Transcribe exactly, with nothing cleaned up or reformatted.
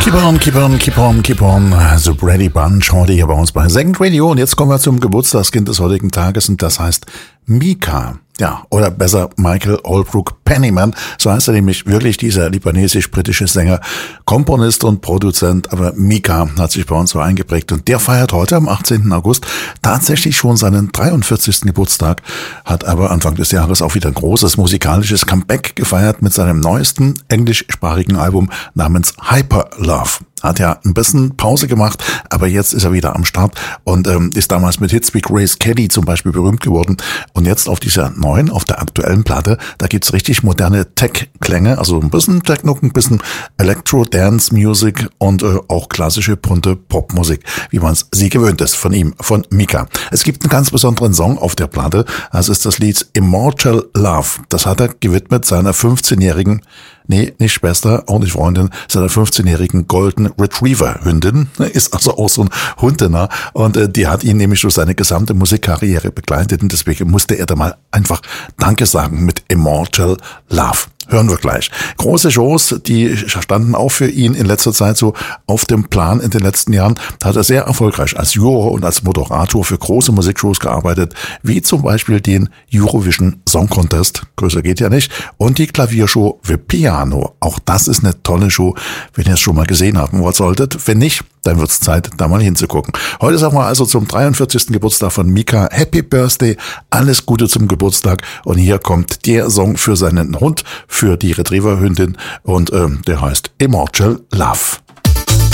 Keep on, keep on, keep on, keep on. The Brady Bunch heute hier bei uns bei Second Radio. Und jetzt kommen wir zum Geburtstagskind des heutigen Tages und das heißt Mika. Ja, oder besser Michael Holbrook Pennyman, so heißt er nämlich wirklich, dieser libanesisch-britische Sänger, Komponist und Produzent, aber Mika hat sich bei uns so eingeprägt und der feiert heute am achtzehnten August tatsächlich schon seinen dreiundvierzigsten Geburtstag, hat aber Anfang des Jahres auch wieder ein großes musikalisches Comeback gefeiert mit seinem neuesten englischsprachigen Album namens Hyper Love. Hat ja ein bisschen Pause gemacht, aber jetzt ist er wieder am Start und ähm, ist damals mit Hits wie Grace Kelly zum Beispiel berühmt geworden. Und jetzt auf dieser neuen, auf der aktuellen Platte, da gibt's richtig moderne Tech-Klänge, also ein bisschen Techno, ein bisschen Electro-Dance-Music und äh, auch klassische bunte Popmusik, wie man es sie gewöhnt ist von ihm, von Mika. Es gibt einen ganz besonderen Song auf der Platte, das ist das Lied Immortal Love. Das hat er gewidmet seiner fünfzehnjährigen Nee, nicht Schwester, auch nicht Freundin, seiner fünfzehnjährigen Golden Retriever Hündin, ist also auch so ein Hundenah und äh, die hat ihn nämlich durch seine gesamte Musikkarriere begleitet und deswegen musste er da mal einfach Danke sagen mit Immortal Love. Hören wir gleich. Große Shows, die standen auch für ihn in letzter Zeit so auf dem Plan in den letzten Jahren. Da hat er sehr erfolgreich als Juror und als Moderator für große Musikshows gearbeitet, wie zum Beispiel den Eurovision Song Contest, größer geht ja nicht, und die Klaviershow The Piano. Auch das ist eine tolle Show, wenn ihr es schon mal gesehen haben wollt solltet. Wenn nicht, dann wird's Zeit, da mal hinzugucken. Heute sagen wir also zum dreiundvierzigsten Geburtstag von Mika Happy Birthday, alles Gute zum Geburtstag und hier kommt der Song für seinen Hund, für die Retrieverhündin und ähm, der heißt Immortal Love.